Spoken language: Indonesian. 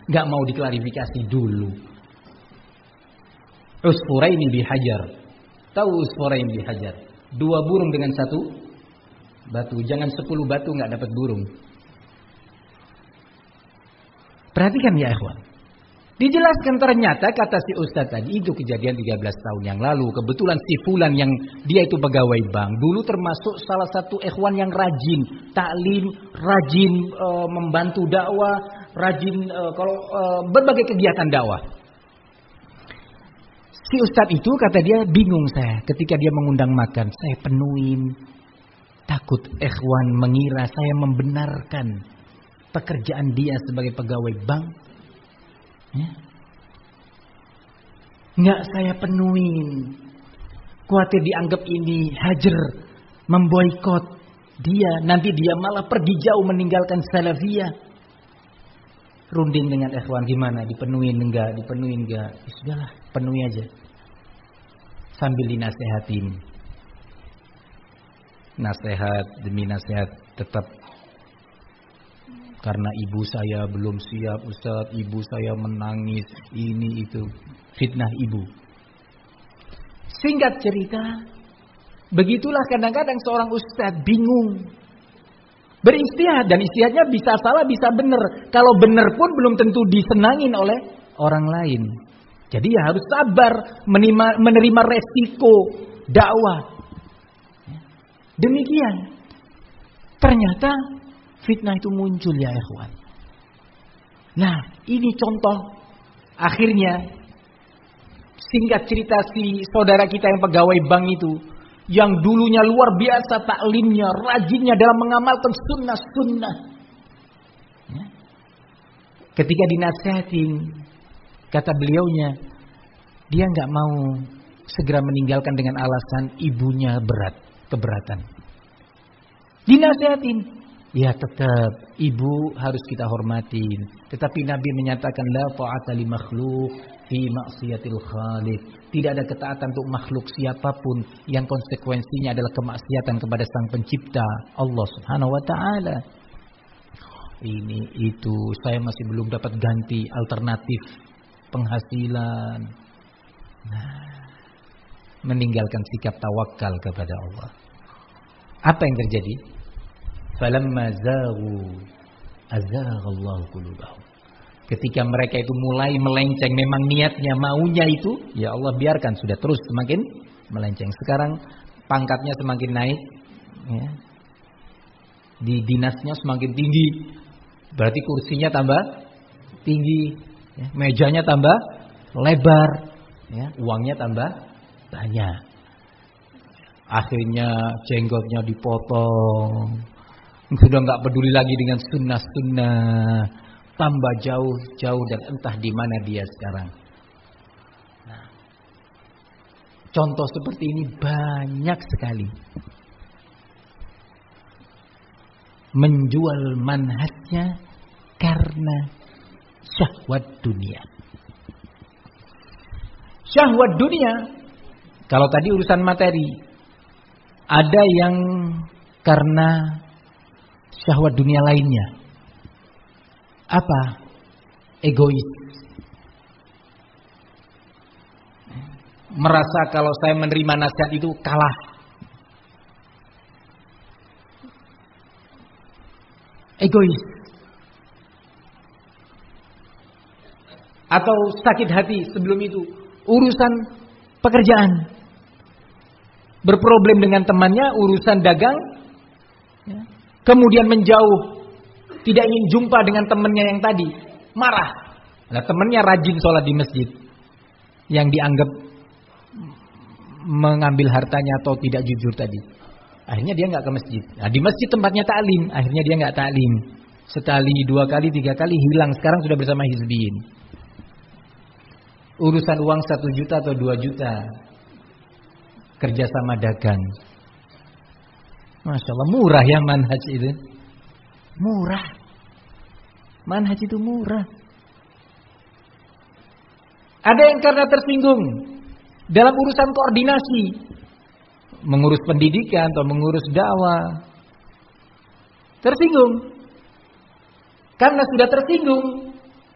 Nggak mau diklarifikasi dulu. Usfuraini bihajar. Tahu usfuraini bihajar? 2 burung dengan 1 batu. Jangan 10 batu nggak dapat burung. Perhatikan ya ikhwan. Dijelaskan ternyata kata si Ustaz tadi itu kejadian 13 tahun yang lalu. Kebetulan si Fulan yang dia itu pegawai bank. Dulu termasuk salah satu ikhwan yang rajin taklim, rajin membantu dakwah, rajin berbagai kegiatan dakwah. Si Ustaz itu kata dia bingung saya ketika dia mengundang makan. Saya penuhin. Takut ikhwan mengira saya membenarkan pekerjaan dia sebagai pegawai bank. Ya. Nggak saya penuhin. Khawatir dianggap ini hajar, memboikot dia. Nanti dia malah pergi jauh meninggalkan salafiyah. Runding dengan ikhwan gimana? Dipenuhin enggak? Dipenuhin enggak? Ya sudahlah, penuhi aja. Sambil dinasehatin. Nasihat demi nasihat tetap. Karena ibu saya belum siap Ustaz, ibu saya menangis, ini itu. Fitnah ibu. Singkat cerita, begitulah kadang-kadang seorang Ustaz bingung. Beristihad, dan istihadnya bisa salah bisa benar. Kalau benar pun belum tentu disenangin oleh orang lain. Jadi ya harus sabar menerima resiko dakwah. Demikian. Ternyata fitnah itu muncul ya ikhwan. Nah, ini contoh. Akhirnya, singkat cerita si saudara kita yang pegawai bank itu, yang dulunya luar biasa taklimnya, rajinnya dalam mengamalkan sunnah-sunnah. Ya. Ketika dinasihatin, kata beliaunya, dia nggak mau segera meninggalkan dengan alasan ibunya keberatan. Dinasihatin. Ya tetap ibu harus kita hormatin. Tetapi Nabi menyatakan la ta'ata li makhluk fi maksiatil khaliq. Tidak ada ketaatan untuk makhluk siapapun yang konsekuensinya adalah kemaksiatan kepada Sang Pencipta Allah Subhanahu wa taala. Ini itu saya masih belum dapat ganti alternatif penghasilan. Nah, meninggalkan sikap tawakal kepada Allah. Apa yang terjadi? Falamma zaghu azaghallahu qulubahum. Ketika mereka itu mulai melenceng, memang niatnya maunya itu, ya Allah biarkan sudah terus semakin melenceng. Sekarang pangkatnya semakin naik, ya. Di dinasnya semakin tinggi, berarti kursinya tambah tinggi, ya. Mejanya tambah lebar, ya. Uangnya tambah banyak. Akhirnya jenggotnya dipotong. Sudah nggak peduli lagi dengan sunnah-sunnah, tambah jauh dan entah di mana dia sekarang. Nah, contoh seperti ini banyak sekali. Menjual manhajnya karena syahwat dunia. Syahwat dunia, kalau tadi urusan materi, ada yang karena syahwat dunia lainnya. Apa? Egois. Merasa kalau saya menerima nasihat itu kalah. Egois. Atau sakit hati sebelum itu. Urusan pekerjaan. Berproblem dengan temannya, urusan dagang. Ya. Kemudian menjauh, tidak ingin jumpa dengan temannya yang tadi, marah. Nah, temannya rajin sholat di masjid, yang dianggap mengambil hartanya atau tidak jujur tadi. Akhirnya dia nggak ke masjid. Nah, di masjid tempatnya taklim, akhirnya dia nggak taklim. Sekali, 2 kali, 3 kali hilang. Sekarang sudah bersama hizbiyin. Urusan uang 1 juta atau 2 juta, kerjasama dagang. Masya Allah, murah ya manhaj itu. Murah. Manhaj itu murah. Ada yang karena tersinggung dalam urusan koordinasi, mengurus pendidikan atau mengurus dakwah. Tersinggung. Karena sudah tersinggung,